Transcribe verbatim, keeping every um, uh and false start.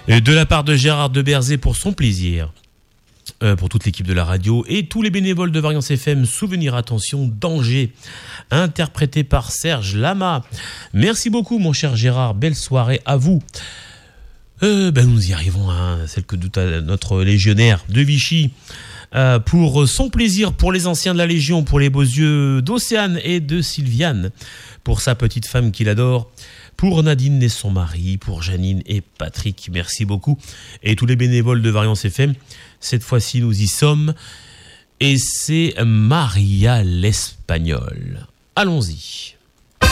Et de la part de Gérard de Berzé pour son plaisir. Euh, pour toute l'équipe de la radio et tous les bénévoles de Variance F M, Souvenir, attention, danger, interprété par Serge Lama. Merci beaucoup mon cher Gérard, belle soirée à vous. Euh, ben nous y arrivons, hein, celle que doute notre légionnaire de Vichy, euh, pour son plaisir, pour les anciens de la Légion, pour les beaux yeux d'Océane et de Sylviane, pour sa petite femme qu'il adore, pour Nadine et son mari, pour Janine et Patrick, merci beaucoup. Et tous les bénévoles de Variance F M, cette fois-ci nous y sommes. Et c'est Maria l'Espagnole. Allons-y.